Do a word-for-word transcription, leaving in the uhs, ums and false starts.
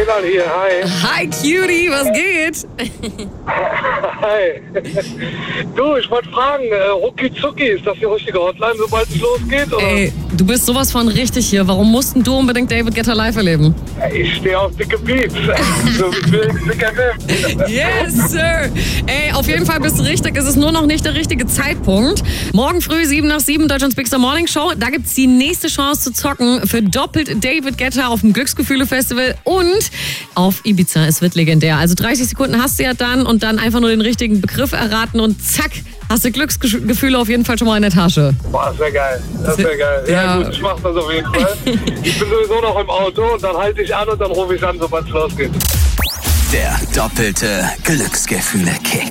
Elal hier, hi. Hi Cutie, was geht? Hi. Du, ich wollte fragen, äh, Rucki Zucki, ist das die richtige Hotline, sobald es losgeht? Oder? Ey, du bist sowas von richtig hier. Warum mussten du unbedingt David Guetta live erleben? Ich stehe auf dicke Beats. So wie Bill Dick F M. Yes, Sir. Ey, auf jeden Fall bist du richtig. Es ist nur noch nicht der richtige Zeitpunkt. Morgen früh, sieben nach sieben, Deutschlands Big Star Morning Show. Da gibt's die nächste Chance zu zocken für doppelt David Guetta auf dem Glücksgefühle-Festival und auf Ibiza. Es wird legendär. Also dreißig Sekunden hast du ja dann und dann einfach nur den richtigen Begriff erraten und zack, hast du Glücksgefühle auf jeden Fall schon mal in der Tasche. Boah, das wäre geil. Das wäre geil. Ja, Ja. gut, ich mach das auf jeden Fall. Ich bin sowieso noch im Auto und dann halte ich an und dann rufe ich an, sobald es losgeht. Der doppelte Glücksgefühle-Kick.